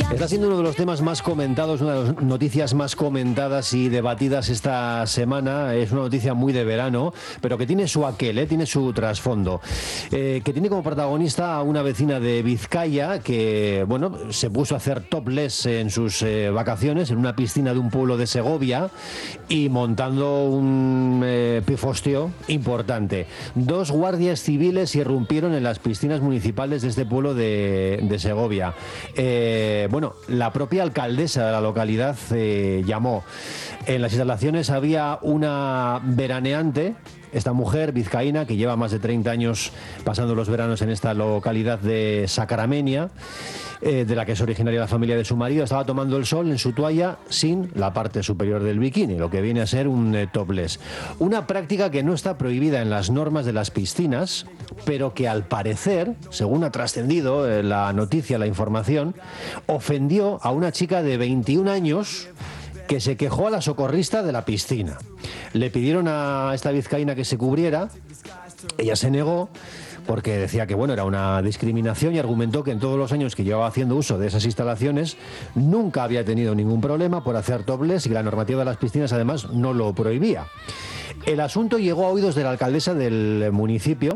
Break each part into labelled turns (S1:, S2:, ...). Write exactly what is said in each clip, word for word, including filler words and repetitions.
S1: Está siendo uno de los temas más comentados, una de las noticias más comentadas y debatidas esta semana. Es una noticia muy de verano, pero que tiene su aquel, ¿eh? Tiene su trasfondo. Eh, que tiene como protagonista a una vecina de Vizcaya que, bueno, se puso a hacer topless en sus eh, vacaciones en una piscina de un pueblo de Segovia y montando un eh, pifostio importante. Dos guardias civiles irrumpieron en las piscinas municipales de este pueblo de, de Segovia. Eh, bueno, Bueno, la propia alcaldesa de la localidad eh, llamó. En las instalaciones había una veraneante, esta mujer vizcaína que lleva más de treinta años pasando los veranos en esta localidad de Sacramenia, eh, de la que es originaria la familia de su marido. Estaba tomando el sol en su toalla sin la parte superior del bikini, lo que viene a ser un eh, topless. Una práctica que no está prohibida en las normas de las piscinas, pero que al parecer, según ha trascendido eh, la noticia, la información, ofendió a una chica de veintiún años que se quejó a la socorrista de la piscina. Le pidieron a esta vizcaína que se cubriera, ella se negó porque decía que bueno, era una discriminación y argumentó que en todos los años que llevaba haciendo uso de esas instalaciones nunca había tenido ningún problema por hacer topless y que la normativa de las piscinas además no lo prohibía. El asunto llegó a oídos de la alcaldesa del municipio,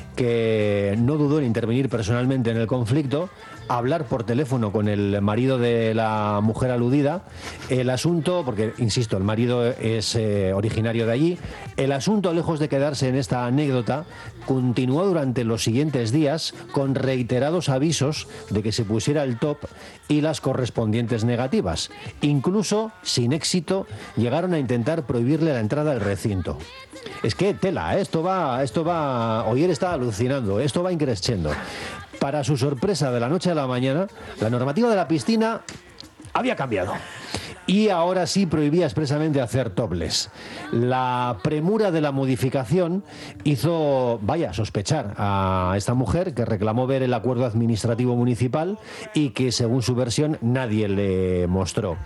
S1: que no dudó en intervenir personalmente en el conflicto, hablar por teléfono con el marido de la mujer aludida. El asunto, porque insisto, el marido es eh, originario de allí, el asunto, lejos de quedarse en esta anécdota, continuó durante los siguientes días con reiterados avisos de que se pusiera el top y las correspondientes negativas. Incluso, sin éxito, llegaron a intentar prohibirle la entrada al recinto. Es que tela, ¿eh? esto va, esto va, Oyer está alucinando, esto va increciendo. Para su sorpresa, de la noche a la mañana, la normativa de la piscina había cambiado. Y ahora sí prohibía expresamente hacer topless. La premura de la modificación hizo, vaya, sospechar a esta mujer, que reclamó ver el acuerdo administrativo municipal y que, según su versión, nadie le mostró.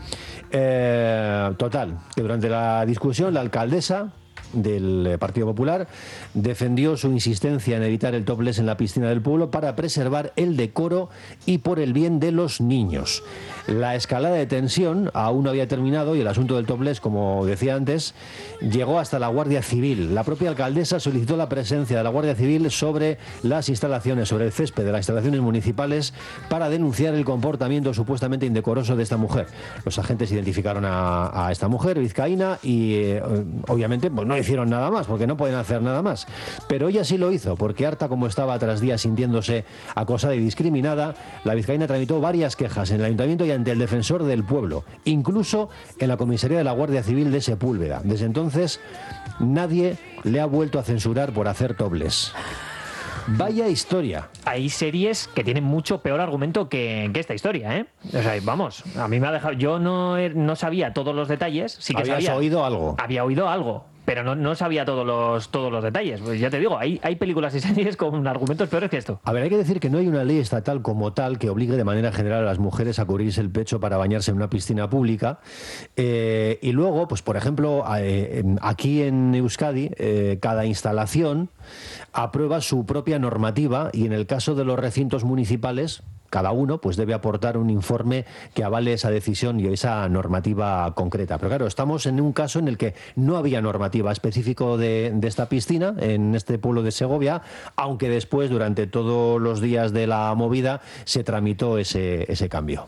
S1: Eh, total, que durante la discusión la alcaldesa del Partido Popular defendió su insistencia en evitar el topless en la piscina del pueblo para preservar el decoro y por el bien de los niños. La escalada de tensión aún no había terminado y el asunto del topless, como decía antes, llegó hasta la Guardia Civil. La propia alcaldesa solicitó la presencia de la Guardia Civil sobre las instalaciones, sobre el césped de las instalaciones municipales, para denunciar el comportamiento supuestamente indecoroso de esta mujer. Los agentes identificaron a, a esta mujer vizcaína y eh, obviamente pues no hicieron nada más, porque no pueden hacer nada más. Pero ella sí lo hizo, porque harta como estaba tras días sintiéndose acosada y discriminada, la vizcaína tramitó varias quejas en el ayuntamiento y ante el defensor del pueblo, incluso en la comisaría de la Guardia Civil de Sepúlveda. Desde entonces, nadie le ha vuelto a censurar por hacer topless. Vaya historia.
S2: Hay series que tienen mucho peor argumento que, que esta historia, ¿eh? O sea, vamos, a mí me ha dejado... Yo no, no sabía todos los detalles. Sí que
S1: ¿Habías
S2: sabía,
S1: oído algo?
S2: Había oído algo, pero no, no sabía todos los, todos los detalles. Pues ya te digo, hay, hay películas y series con argumentos peores que esto.
S1: A ver, hay que decir que no hay una ley estatal como tal que obligue de manera general a las mujeres a cubrirse el pecho para bañarse en una piscina pública. Eh, y luego, pues por ejemplo, eh, aquí en Euskadi, eh, cada instalación aprueba su propia normativa y en el caso de los recintos municipales, cada uno pues debe aportar un informe que avale esa decisión y esa normativa concreta. Pero claro, estamos en un caso en el que no había normativa específica de, de esta piscina en este pueblo de Segovia, aunque después, durante todos los días de la movida, se tramitó ese, ese cambio.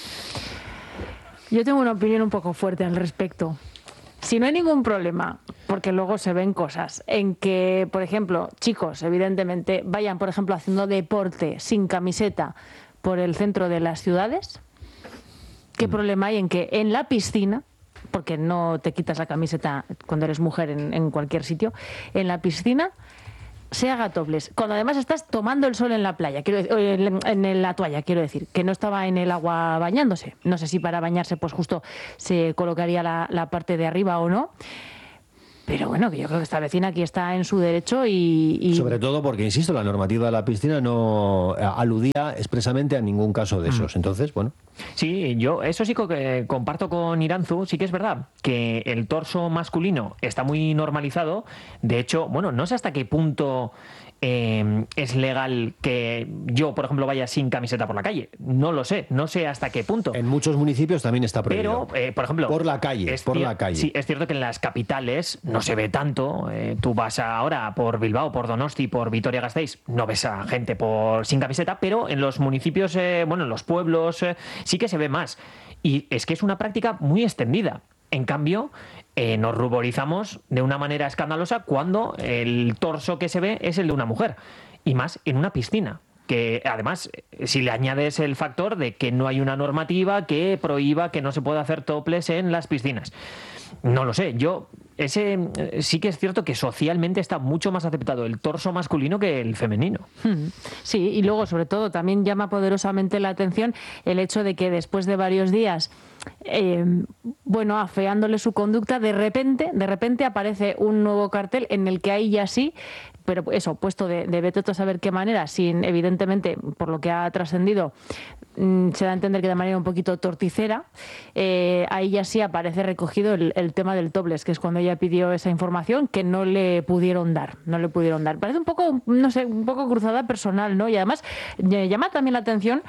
S3: Yo tengo una opinión un poco fuerte al respecto. Si no hay ningún problema, porque luego se ven cosas, en que, por ejemplo, chicos, evidentemente, vayan, por ejemplo, haciendo deporte sin camiseta por el centro de las ciudades, ¿qué mm. problema hay en que en la piscina, porque no te quitas la camiseta cuando eres mujer en, en cualquier sitio, en la piscina se haga topless, cuando además estás tomando el sol en la playa, quiero decir, en, en la toalla, quiero decir, que no estaba en el agua bañándose? No sé si para bañarse pues justo se colocaría la, la parte de arriba o no. Pero bueno, que yo creo que esta vecina aquí está en su derecho y, y... Sobre
S1: todo porque, insisto, la normativa de la piscina no aludía expresamente a ningún caso de esos. Entonces, bueno...
S2: Sí, yo eso sí que comparto con Iranzu. Sí que es verdad que el torso masculino está muy normalizado. De hecho, bueno, no sé hasta qué punto eh, es legal que yo, por ejemplo, vaya sin camiseta por la calle. No lo sé, no sé hasta qué punto.
S1: En muchos municipios también está prohibido.
S2: Pero, eh, por ejemplo...
S1: Por la calle, por la calle.
S2: Sí, es cierto que en las capitales no se ve tanto. Eh, tú vas ahora por Bilbao, por Donosti, por Vitoria-Gasteiz, no ves a gente por sin camiseta, pero en los municipios, eh, bueno, en los pueblos, eh, sí que se ve más. Y es que es una práctica muy extendida. En cambio, eh, nos ruborizamos de una manera escandalosa cuando el torso que se ve es el de una mujer. Y más en una piscina. Que además, si le añades el factor de que no hay una normativa que prohíba que no se pueda hacer topless en las piscinas. No lo sé, yo... Ese sí que es cierto que socialmente está mucho más aceptado el torso masculino que el femenino.
S3: Sí, y luego sobre todo también llama poderosamente la atención el hecho de que después de varios días, eh, bueno, afeándole su conducta, de repente, de repente aparece un nuevo cartel en el que ahí ya sí, pero eso, puesto de, de vete a saber qué manera, sin evidentemente, por lo que ha trascendido, mmm, se da a entender que de manera un poquito torticera, eh, ahí ya sí aparece recogido el, el tema del topless, que es cuando ella pidió esa información que no le pudieron dar, no le pudieron dar. Parece un poco, no sé, un poco cruzada personal, ¿no? Y además llama también la atención.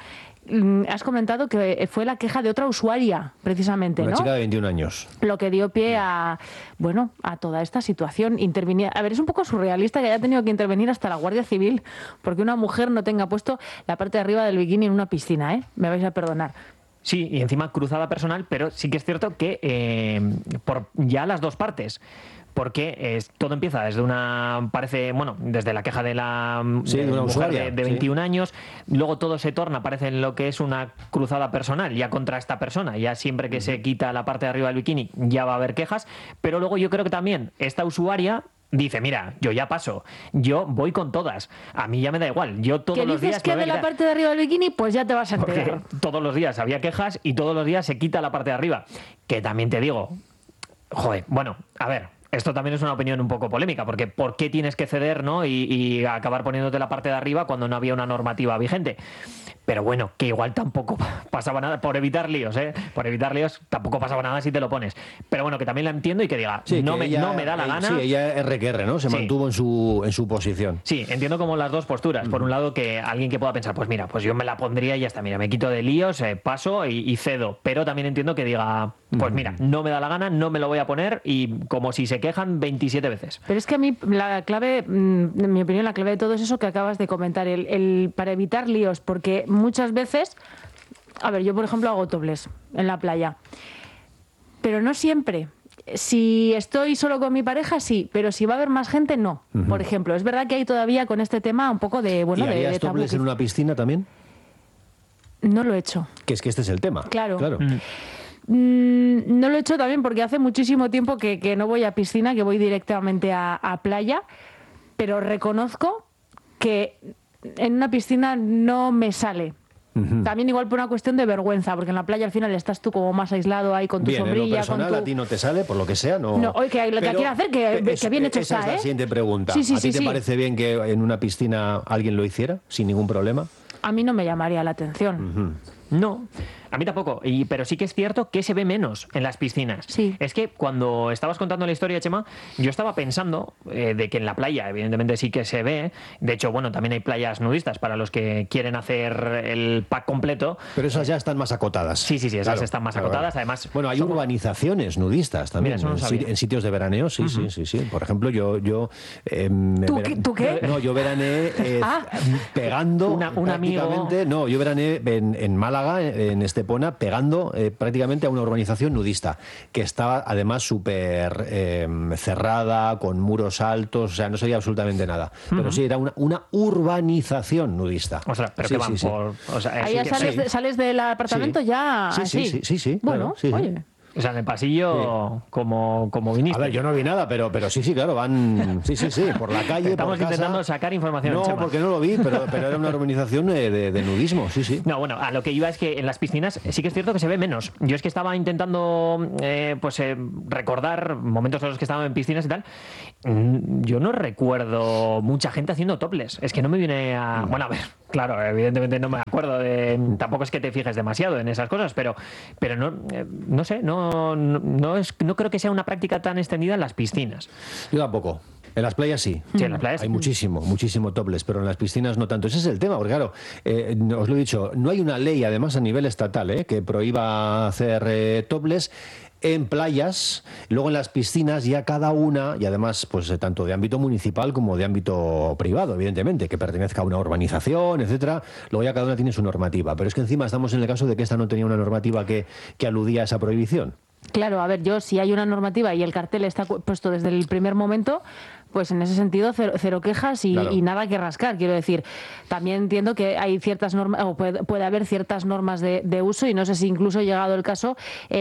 S3: Has comentado que fue la queja de otra usuaria, precisamente,
S1: Una
S3: ¿no?
S1: chica de veintiún años.
S3: Lo que dio pie a, bueno, a toda esta situación. Intervenir. A ver, es un poco surrealista que haya tenido que intervenir hasta la Guardia Civil porque una mujer no tenga puesto la parte de arriba del bikini en una piscina, ¿eh? Me vais a perdonar.
S2: Sí, y encima cruzada personal, pero sí que es cierto que eh, por ya las dos partes. Porque es, todo empieza desde una, parece, bueno, desde la queja de la
S1: sí, de una
S2: mujer
S1: usuaria,
S2: de, de veintiún
S1: sí.
S2: años, luego todo se torna, parece en lo que es una cruzada personal, ya contra esta persona, ya siempre que se quita la parte de arriba del bikini ya va a haber quejas, pero luego yo creo que también esta usuaria dice, mira, yo ya paso, yo voy con todas, a mí ya me da igual, yo todos
S3: ¿Qué
S2: los
S3: dices
S2: días...
S3: que de la parte de arriba del bikini? Pues ya te vas a enterar.
S2: Porque todos los días había quejas y todos los días se quita la parte de arriba, que también te digo, joder, bueno, a ver... Esto también es una opinión un poco polémica, porque ¿por qué tienes que ceder, no? Y, y acabar poniéndote la parte de arriba cuando no había una normativa vigente. Pero bueno, que igual tampoco pasaba nada, por evitar líos, ¿eh? Por evitar líos tampoco pasaba nada si te lo pones. Pero bueno, que también la entiendo y que diga,
S1: sí,
S2: no,
S1: que
S2: me,
S1: ella,
S2: no me da la gana.
S1: Sí, ella R que R, ¿no? Se
S2: sí.
S1: mantuvo en su, en su posición.
S2: Sí, entiendo como las dos posturas. Por un lado, que alguien que pueda pensar, pues mira, pues yo me la pondría y ya está, mira, me quito de líos, eh, paso y, y cedo. Pero también entiendo que diga, pues mira, no me da la gana, no me lo voy a poner y como si se quejan veintisiete veces.
S3: Pero es que a mí la clave, en mi opinión, la clave de todo es eso que acabas de comentar, el, el para evitar líos, porque muchas veces, a ver, yo por ejemplo hago topless en la playa, pero no siempre. Si estoy solo con mi pareja, sí, pero si va a haber más gente, no. Uh-huh. Por ejemplo, es verdad que hay todavía con este tema un poco de, bueno,
S1: ¿Y
S3: de,
S1: harías
S3: de tabú.
S1: topless en una piscina también?
S3: No lo he hecho.
S1: Que es que este es el tema.
S3: Claro.
S1: claro.
S2: Mm.
S3: Mm, no lo he hecho también porque hace muchísimo tiempo que, que no voy a piscina, que voy directamente a, a playa, pero reconozco que en una piscina no me sale. Uh-huh. También igual por una cuestión de vergüenza, porque en la playa al final estás tú como más aislado ahí con tu
S1: bien,
S3: sombrilla.
S1: En lo personal,
S3: con tu...
S1: a ti no te sale, por lo que sea, no...
S3: No, oye, que lo que quiero hacer, que,
S1: es,
S3: que bien hecho
S1: esa
S3: está,
S1: es la
S3: ¿eh?
S1: siguiente pregunta.
S3: Sí, sí,
S1: ¿A ti
S3: sí,
S1: te
S3: sí.
S1: parece bien que en una piscina alguien lo hiciera, sin ningún problema?
S3: A mí no me llamaría la atención.
S2: Uh-huh. No, a mí tampoco, y, pero sí que es cierto que se ve menos en las piscinas.
S3: Sí.
S2: Es que cuando estabas contando la historia, Chema, yo estaba pensando eh, de que en la playa evidentemente sí que se ve, de hecho, bueno, también hay playas nudistas para los que quieren hacer el pack completo.
S1: Pero esas ya están más acotadas.
S2: Sí, sí, sí, esas
S1: claro,
S2: están más
S1: claro,
S2: acotadas,
S1: claro.
S2: además...
S1: Bueno, hay
S2: somos...
S1: urbanizaciones nudistas también,
S2: Mira, eso no
S1: en, en sitios de veraneo, sí, uh-huh. sí, sí, sí. Por ejemplo, yo... yo eh,
S3: ¿Tú,
S1: vera...
S3: qué, ¿Tú qué?
S1: No, yo veraneé eh, ah. pegando
S2: Una, un
S1: prácticamente...
S2: amigo...
S1: No, yo veraneé en, en Málaga, en Estepona, pegando eh, prácticamente a una urbanización nudista, que estaba además súper eh, cerrada, con muros altos, o sea, no se veía absolutamente nada. Uh-huh. Pero sí, era una, una urbanización nudista.
S2: O sea, pero
S1: sí,
S2: que van
S1: sí,
S2: por...
S1: sí.
S2: O sea,
S3: ahí ya
S2: que
S3: sales,
S2: sí.
S3: de, sales del apartamento
S1: sí.
S3: ya
S1: sí,
S3: así.
S1: Sí, sí, sí, sí.
S3: Bueno,
S1: claro, sí,
S3: oye...
S1: Sí.
S2: O sea, en el pasillo, sí. como, como viniste.
S1: A ver, yo no vi nada, pero, pero sí, sí, claro, van... Sí, sí, sí, por la calle,
S2: Estamos
S1: por casa.
S2: intentando sacar información.
S1: No,
S2: Chema.
S1: porque no lo vi, pero, pero era una urbanización de, de, de nudismo, sí, sí.
S2: No, bueno, a lo que iba es que en las piscinas sí que es cierto que se ve menos. Yo es que estaba intentando eh, pues eh, recordar momentos en los que estaba en piscinas y tal. Yo no recuerdo mucha gente haciendo topless. Es que no me viene a... Bueno, a ver, Claro, evidentemente no me acuerdo de, tampoco es que te fijes demasiado en esas cosas, pero, pero no, eh, no sé, no, no, no, es, no creo que sea una práctica tan extendida en las piscinas.
S1: Yo tampoco. En las playas sí.
S2: Sí, en las playas
S1: hay muchísimo, muchísimo topless, pero en las piscinas no tanto. Ese es el tema, porque claro, eh, os lo he dicho, no hay una ley además a nivel estatal eh, que prohíba hacer eh, topless en playas, luego en las piscinas ya cada una, y además pues tanto de ámbito municipal como de ámbito privado, evidentemente, que pertenezca a una urbanización, etcétera, luego ya cada una tiene su normativa, pero es que encima estamos en el caso de que esta no tenía una normativa que, que aludía a esa prohibición.
S3: Claro, a ver, yo si hay una normativa y el cartel está puesto desde el primer momento, pues en ese sentido cero, cero quejas y,
S1: claro.
S3: y nada que rascar. Quiero decir, también entiendo que hay ciertas normas, o puede, puede haber ciertas normas de, de uso y no sé si incluso ha llegado el caso,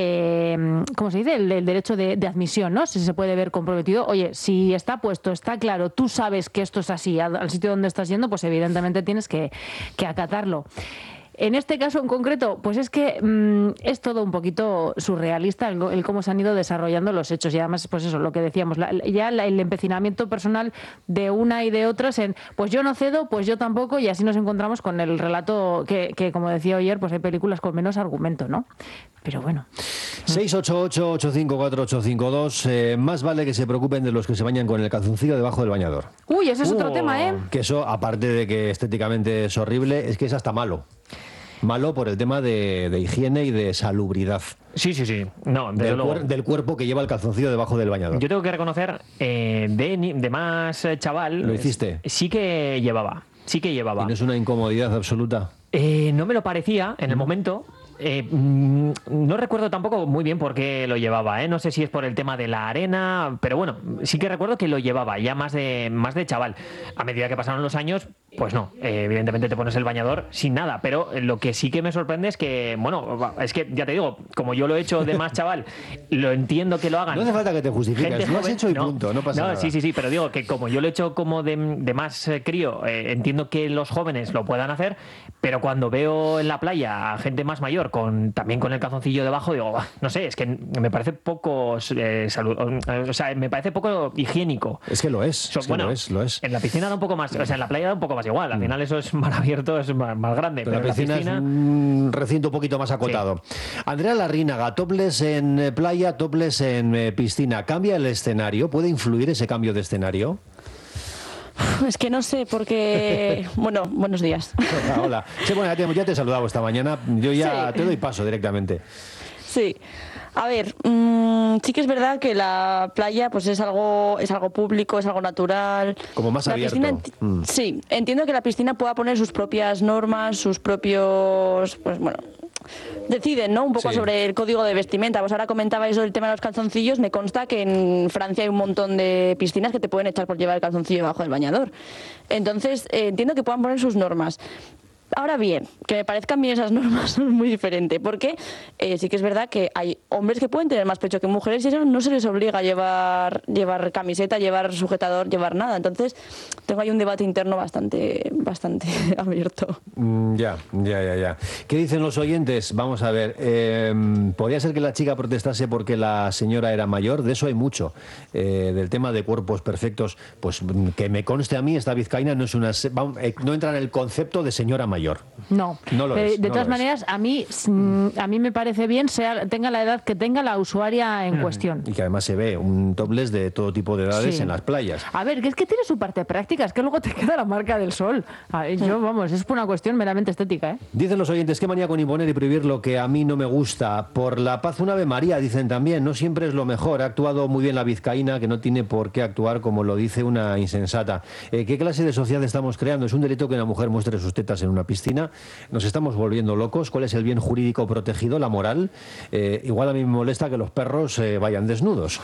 S3: eh, ¿cómo se dice? El, el derecho de, de admisión, ¿no? Si se puede ver comprometido. Oye, si está puesto, está claro, tú sabes que esto es así, al, al sitio donde estás yendo, pues evidentemente tienes que, que acatarlo. En este caso en concreto, pues es que mmm, es todo un poquito surrealista el, el cómo se han ido desarrollando los hechos y además, pues eso, lo que decíamos, la, ya la, el empecinamiento personal de una y de otras en, pues yo no cedo, pues yo tampoco, y así nos encontramos con el relato que, que como decía ayer, pues hay películas con menos argumento, ¿no? Pero bueno.
S1: seis ocho ocho, ocho cinco cuatro, ocho cinco dos, eh, más vale que se preocupen de los que se bañan con el calzoncillo debajo del bañador.
S3: Uy, ese es
S2: Uh.
S3: otro tema, ¿eh?
S1: Que eso, aparte de que estéticamente es horrible, es que es hasta malo. Malo por el tema de, de higiene y de salubridad.
S2: Sí, sí, sí. No, desde
S1: del,
S2: luego.
S1: cuer, del cuerpo que lleva el calzoncillo debajo del bañador.
S2: Yo tengo que reconocer, eh, de, de más chaval...
S1: ¿Lo hiciste?
S2: Sí que llevaba, sí que llevaba.
S1: ¿Y no es una incomodidad absoluta?
S2: Eh, no me lo parecía en el momento. Eh, mm, no recuerdo tampoco muy bien por qué lo llevaba, ¿eh? No sé si es por el tema de la arena, pero bueno, sí que recuerdo que lo llevaba ya más de, más de chaval. A medida que pasaron los años, pues no, eh, evidentemente te pones el bañador sin nada, pero lo que sí que me sorprende es que, bueno, es que ya te digo, como yo lo he hecho de más chaval, lo entiendo que lo hagan.
S1: No hace falta que te justifiques,
S2: Gente
S1: lo has
S2: joven,
S1: hecho y
S2: no,
S1: punto, no pasa
S2: no,
S1: nada.
S2: Sí, sí, sí, pero digo que como yo lo he hecho como de, de más eh, crío, eh, entiendo que los jóvenes lo puedan hacer, pero cuando veo en la playa a gente más mayor con también con el calzoncillo debajo, digo, bah, no sé, es que me parece poco eh, salud, o sea, me parece poco higiénico.
S1: Es que lo es,
S2: So,
S1: es que
S2: bueno,
S1: lo es, lo es.
S2: En la piscina da un poco más, o sea, en la playa da un poco más igual, al
S1: Mm.
S2: final eso es mar abierto, es más, más grande,
S1: Pero,
S2: pero,
S1: la piscina,
S2: en la piscina
S1: es un recinto un poquito más acotado. Sí. Andrea Larrínaga, topless en eh, playa, topless en eh, piscina. ¿Cambia el escenario? ¿Puede influir ese cambio de escenario?
S4: Es que no sé, porque... Bueno, buenos días.
S1: Hola, hola. Sí, bueno, ya te, ya te he saludado esta mañana. Yo ya sí. te doy paso directamente.
S4: Sí. A ver, mmm, sí que es verdad que la playa pues es algo es algo público, es algo natural.
S1: Como más
S4: la
S1: abierto.
S4: Piscina, enti- mm. Sí, entiendo que la piscina pueda poner sus propias normas, sus propios... pues bueno... deciden, ¿no? Un poco sí. sobre el código de vestimenta. Pues ahora comentaba eso del tema de los calzoncillos. Me consta que en Francia hay un montón de piscinas que te pueden echar por llevar el calzoncillo debajo del bañador. Entonces, eh, entiendo que puedan poner sus normas. Ahora bien, que me parezcan bien esas normas es muy diferente, porque eh, sí que es verdad que hay hombres que pueden tener más pecho que mujeres y eso no se les obliga a llevar, llevar camiseta, llevar sujetador, llevar nada. Entonces, tengo ahí un debate interno bastante, bastante abierto.
S1: Mm, ya, ya, ya, ya. ¿Qué dicen los oyentes? Vamos a ver, eh, ¿podría ser que la chica protestase porque la señora era mayor? De eso hay mucho. Eh, del tema de cuerpos perfectos, pues que me conste a mí, esta vizcaína no es una, no entra en el concepto de señora mayor.
S3: No,
S1: no lo
S3: pero
S1: es,
S3: de
S1: no
S3: todas
S1: lo
S3: maneras,
S1: es.
S3: a mí a mí me parece bien, sea tenga la edad que tenga la usuaria en mm. cuestión.
S1: Y que además se ve un topless de todo tipo de edades sí. en las playas.
S3: A ver, que es que tiene su parte práctica, es que luego te queda la marca del sol. Ver, yo, vamos, es por una cuestión meramente estética, ¿eh?
S1: Dicen los oyentes, qué manía con imponer y prohibir lo que a mí no me gusta. Por la paz, una Ave María, dicen también. No siempre es lo mejor. Ha actuado muy bien la vizcaína, que no tiene por qué actuar como lo dice una insensata. Eh, ¿Qué clase de sociedad estamos creando? ¿Es un delito que una mujer muestre sus tetas en una piscina? ¿Nos estamos volviendo locos? ¿Cuál es el bien jurídico protegido, la moral? Eh, igual a mí me molesta que los perros eh, vayan desnudos.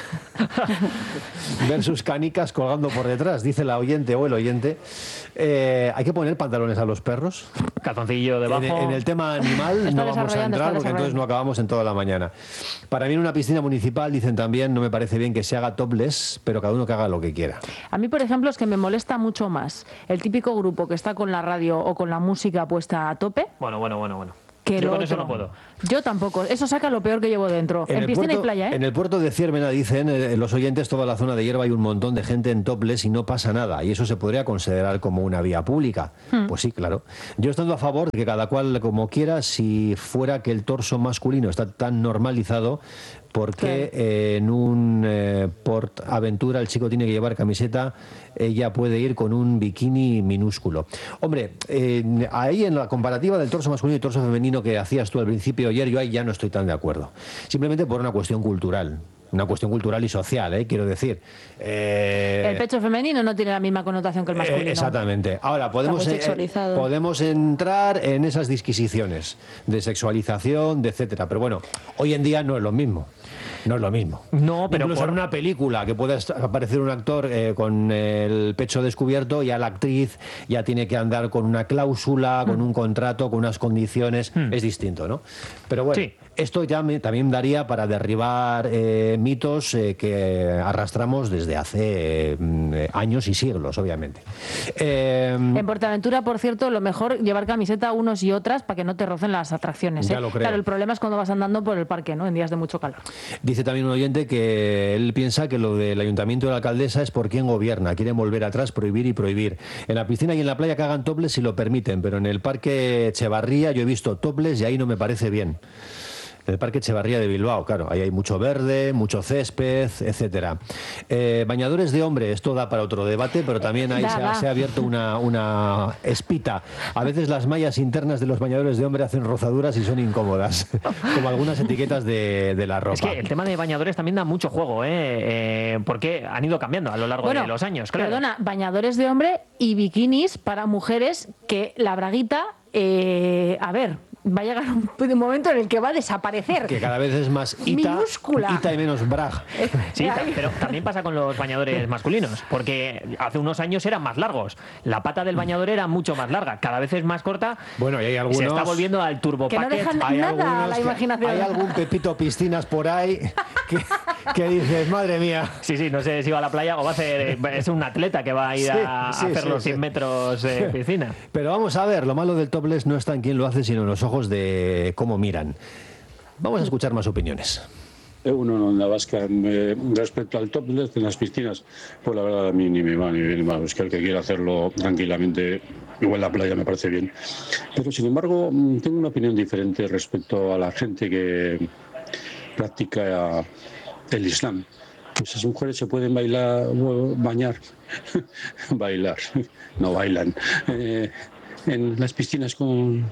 S1: Ver sus canicas colgando por detrás, dice la oyente o el oyente. Eh, ¿Hay que poner pantalones a los perros?
S2: Calzoncillo debajo.
S1: En, en el tema animal no vamos a entrar porque entonces no acabamos en toda la mañana. Para mí en una piscina municipal, dicen también, no me parece bien que se haga topless, pero cada uno que haga lo que quiera.
S3: A mí, por ejemplo, es que me molesta mucho más el típico grupo que está con la radio o con la música puesta a tope.
S2: Bueno, bueno, bueno, bueno.
S3: que
S2: Yo
S3: lo
S2: con
S3: otro.
S2: eso no puedo.
S3: Yo tampoco. Eso saca lo peor que llevo dentro. En,
S1: En,
S3: en
S1: el
S3: piscina
S1: puerto,
S3: y playa, ¿eh?
S1: en el puerto de Ciervena, dicen eh, los oyentes, toda la zona de hierba hay un montón de gente en topless y no pasa nada. Y eso se podría considerar como una vía pública. Hmm. Pues sí, claro. Yo estando a favor de que cada cual como quiera, si fuera que el torso masculino está tan normalizado, porque claro. eh, en un eh, Port Aventura el chico tiene que llevar camiseta, ella puede ir con un bikini minúsculo. Hombre, eh, ahí en la comparativa del torso masculino y torso femenino que hacías tú al principio ayer, yo ahí ya no estoy tan de acuerdo. Simplemente por una cuestión cultural. Una cuestión cultural y social, ¿eh? Quiero decir. Eh...
S3: El pecho femenino no tiene la misma connotación que el masculino.
S1: Eh, exactamente. Ahora, podemos, eh, podemos entrar en esas disquisiciones de sexualización, de etcétera. Pero bueno, hoy en día no es lo mismo. No es lo mismo.
S2: No, pero
S1: incluso por... en una película que pueda aparecer un actor eh, con el pecho descubierto, ya la actriz ya tiene que andar con una cláusula, con mm. un contrato, con unas condiciones. Mm. Es distinto, ¿no? Pero bueno, sí. Esto ya me, también daría para derribar eh, mitos eh, que arrastramos desde hace eh, años y siglos, obviamente. Eh,
S3: en Portaventura, por cierto, lo mejor llevar camiseta unos y otras para que no te rocen las atracciones.
S1: Ya
S3: ¿eh?
S1: lo creo.
S3: Claro, el problema es cuando vas andando por el parque, ¿no? En días de mucho calor.
S1: Dice también un oyente que él piensa que lo del ayuntamiento de la alcaldesa es por quien gobierna. Quieren volver atrás, prohibir y prohibir. En la piscina y en la playa que hagan topless si lo permiten, pero en el parque Echevarría yo he visto topless y ahí no me parece bien. En el Parque Echevarría de Bilbao, claro, ahí hay mucho verde, mucho césped, etcétera. Eh, bañadores de hombre, esto da para otro debate, pero también ahí se ha, se ha abierto una, una espita. A veces las mallas internas de los bañadores de hombre hacen rozaduras y son incómodas, como algunas etiquetas de, de la ropa.
S2: Es que el tema de bañadores también da mucho juego, ¿eh? Eh, porque han ido cambiando a lo largo
S3: bueno,
S2: de los años, claro.
S3: Perdona, bañadores de hombre y bikinis para mujeres que la braguita, eh, a ver... va a llegar un momento en el que va a desaparecer.
S1: Que cada vez es más ita,
S3: minúscula.
S1: Ita y menos brag.
S2: Sí, pero también pasa con los bañadores masculinos, porque hace unos años eran más largos. La pata del bañador era mucho más larga, cada vez es más corta.
S1: Bueno, y hay algunos...
S2: Se está volviendo al turbo
S3: que
S2: packet.
S3: No dejan
S1: hay
S3: nada a la imaginación.
S1: Hay algún Pepito Piscinas por ahí que, que dices, madre mía.
S2: Sí, sí, no sé si va a la playa o va a hacer... Es un atleta que va a ir sí, a, sí, a hacer sí, los cien sí. metros de piscina.
S1: Pero vamos a ver, lo malo del topless no está en quién lo hace, sino en los ojos de cómo miran. Vamos a escuchar más opiniones.
S5: Uno en Onda Vasca, eh, respecto al topless en las piscinas, pues la verdad a mí ni me va ni viene mal. Es que el que quiera hacerlo tranquilamente, igual en la playa me parece bien. Pero sin embargo, tengo una opinión diferente respecto a la gente que practica el Islam. Esas mujeres se pueden bailar, bañar, bailar, no bailan, eh, en las piscinas con,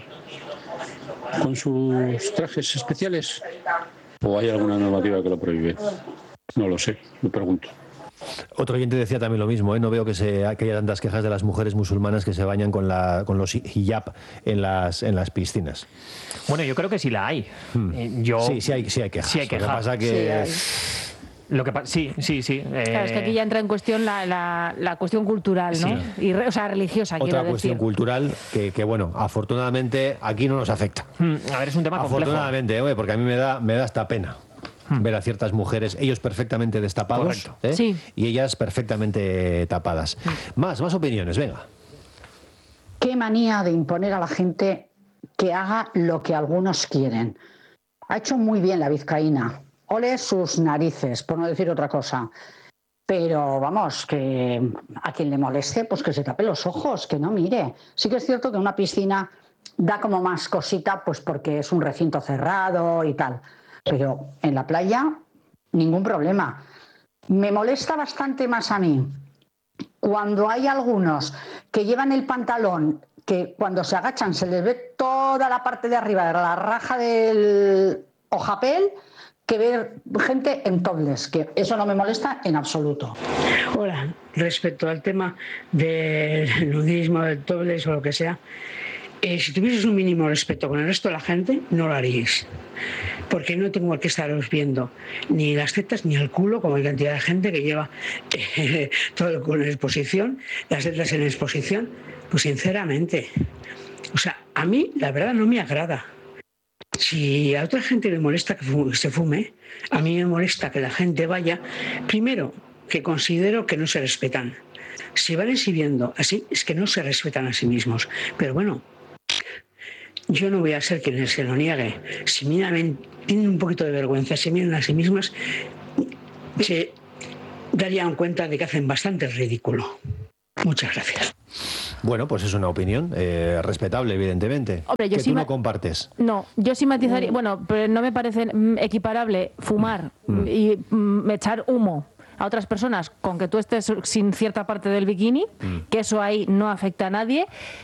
S5: con sus trajes especiales. ¿O hay alguna normativa que lo prohíbe? No lo sé, me pregunto.
S1: Otro oyente decía también lo mismo, ¿eh? No veo que, se, que haya tantas quejas de las mujeres musulmanas que se bañan con, la, con los hijab en las, en las piscinas.
S2: Bueno, yo creo que sí la hay. Hmm. Yo,
S1: sí, sí hay, sí hay quejas.
S2: Sí hay quejas.
S1: Lo que pasa que...
S3: Sí,
S2: Lo que sí, sí, sí. Eh...
S3: Claro, es que aquí ya entra en cuestión la, la, la cuestión cultural, ¿no? Sí. Y, o sea, religiosa,
S1: Otra
S3: quiero
S1: cuestión
S3: decir.
S1: cultural que, que, bueno, afortunadamente aquí no nos afecta.
S2: Hmm. A ver, es un tema complejo.
S1: Afortunadamente, ¿eh? Porque a mí me da, me da hasta pena hmm. ver a ciertas mujeres, ellos perfectamente destapados ¿eh?
S3: Sí.
S1: y ellas perfectamente tapadas. Hmm. Más, más opiniones, venga.
S6: Qué manía de imponer a la gente que haga lo que algunos quieren. Ha hecho muy bien la vizcaína. Ole sus narices, por no decir otra cosa. Pero vamos, que a quien le moleste, pues que se tape los ojos, que no mire. Sí que es cierto que una piscina da como más cosita, pues porque es un recinto cerrado y tal. Pero en la playa, ningún problema. Me molesta bastante más a mí cuando hay algunos que llevan el pantalón, que cuando se agachan se les ve toda la parte de arriba de la raja del ojapel, que ver gente en topless, que eso no me molesta en absoluto.
S7: Hola, respecto al tema del nudismo, del topless o lo que sea, eh, si tuvieses un mínimo respeto con el resto de la gente, no lo haríais. Porque no tengo que estaros viendo ni las tetas ni el culo, como hay cantidad de gente que lleva eh, todo el culo en exposición, las tetas en exposición. Pues sinceramente, o sea, a mí la verdad no me agrada. Si a otra gente le molesta que se fume, a mí me molesta que la gente vaya, primero, que considero que no se respetan. Si van exhibiendo así, es que no se respetan a sí mismos. Pero bueno, yo no voy a ser quien se lo niegue. Si miran, tienen un poquito de vergüenza, se miran a sí mismas, se darían cuenta de que hacen bastante ridículo. Muchas gracias.
S1: Bueno, pues es una opinión eh, respetable, evidentemente.
S3: Hombre, yo
S1: que
S3: sí
S1: tú
S3: ma-
S1: no compartes.
S3: No, yo sí matizaría. Bueno, pero no me parece mm, equiparable fumar
S1: Mm.
S3: y mm, echar humo a otras personas con que tú estés sin cierta parte del bikini,
S1: Mm.
S3: que eso ahí no afecta a nadie.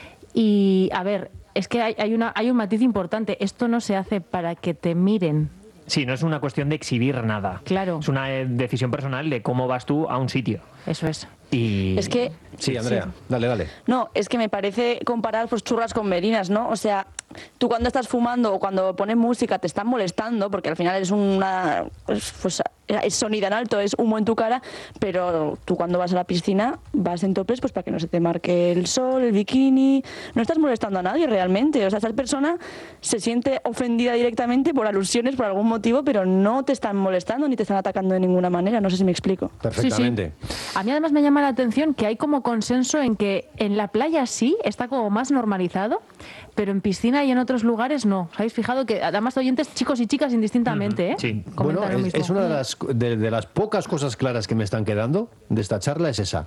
S3: Y, a ver, es que hay, hay, una, hay un matiz importante. Esto no se hace para que te miren.
S2: Sí, no es una cuestión de exhibir nada.
S3: Claro.
S2: Es una eh, decisión personal de cómo vas tú a un sitio.
S3: Eso es.
S2: Y...
S4: Es que...
S1: Sí, Andrea,
S4: Sí.
S1: dale, dale.
S4: No, es que me parece comparar pues churras con merinas, ¿no? O sea, tú cuando estás fumando o cuando pones música te están molestando, porque al final es una... Pues, pues, es sonido en alto, es humo en tu cara, pero tú cuando vas a la piscina vas en toples pues para que no se te marque el sol, el bikini. No estás molestando a nadie realmente. O sea, esa persona se siente ofendida directamente por alusiones, por algún motivo, pero no te están molestando ni te están atacando de ninguna manera. No sé si me explico.
S1: Perfectamente.
S3: Sí, sí. A mí además me llama la atención que hay como consenso en que en la playa sí, está como más normalizado, pero en piscina y en otros lugares no. ¿Os habéis fijado que además oyentes chicos y chicas indistintamente, eh?
S2: Sí.
S1: Bueno,
S3: Comentan lo
S1: es,
S3: mismo.
S1: es una de las, de, de las pocas cosas claras que me están quedando de esta charla, es esa.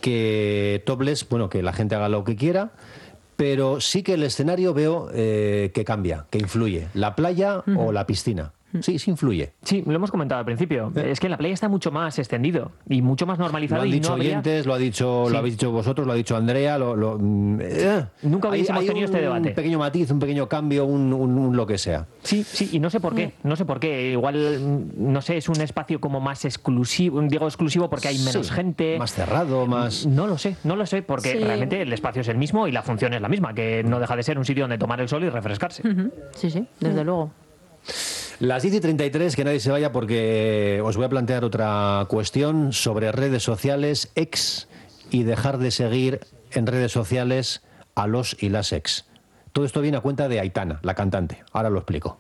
S1: Que topless, bueno, que la gente haga lo que quiera, pero sí que el escenario veo eh, que cambia, que influye. La playa o la piscina. Sí, sí influye.
S2: Sí, lo hemos comentado al principio. Es que en la playa está mucho más extendido y mucho más
S1: Lo
S2: normalizado.
S1: han
S2: y
S1: dicho
S2: no habría...
S1: oyentes, lo ha dicho,
S2: Sí.
S1: lo habéis dicho vosotros, lo ha dicho Andrea. Lo, lo, mm, eh.
S2: Nunca
S1: Hay-
S2: hubiésemos
S1: hay
S2: tenido
S1: un
S2: este debate.
S1: pequeño matiz, un pequeño cambio, un, un- un lo que sea.
S2: Sí, sí, y no sé por qué, no sé por qué. Igual, mm, no sé, es un espacio como más exclusivo, digo exclusivo porque hay menos
S1: Sí,
S2: gente.
S1: Más cerrado, más...
S2: No lo sé, no lo sé, porque
S4: Sí.
S2: realmente el espacio es el mismo y la función es la misma, que no deja de ser un sitio donde tomar el sol y refrescarse.
S3: Ujú. Sí, sí, desde luego.
S1: Las diez y treinta y tres, que nadie se vaya porque os voy a plantear otra cuestión sobre redes sociales, ex y dejar de seguir en redes sociales a los y las ex. Todo esto viene a cuenta de Aitana, la cantante. Ahora lo explico.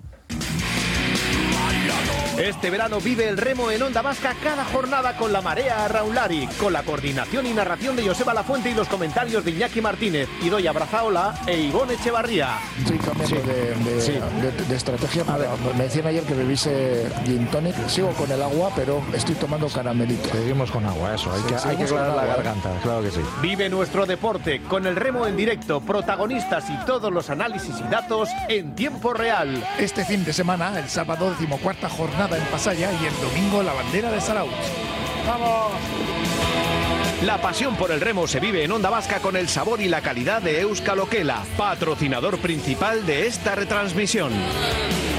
S8: Este verano vive el remo en Onda Vasca cada jornada con la marea Raulari, con la coordinación y narración de Joseba Lafuente y los comentarios de Iñaki Martínez, Idoia Brazaola e Ivonne Echevarría.
S9: Estoy cambiando de, de-
S8: Sí.
S9: de- de estrategia. Me decían ayer que bebiese gin tonic. Sigo con el agua, pero estoy tomando caramelito.
S10: Seguimos con agua, eso. Hay que, hay que
S9: Seguimos con
S10: aclarar la
S9: agua, ¿eh?
S10: garganta, claro que sí.
S8: Vive nuestro deporte con el remo en directo, protagonistas y todos los análisis y datos en tiempo real.
S9: Este fin de semana, el sábado, decimocuarta jornada en Pasaya y el domingo la bandera de Saraut. ¡Vamos!
S8: La pasión por el remo se vive en Onda Vasca con el sabor y la calidad de Euskal Okela, patrocinador principal de esta retransmisión.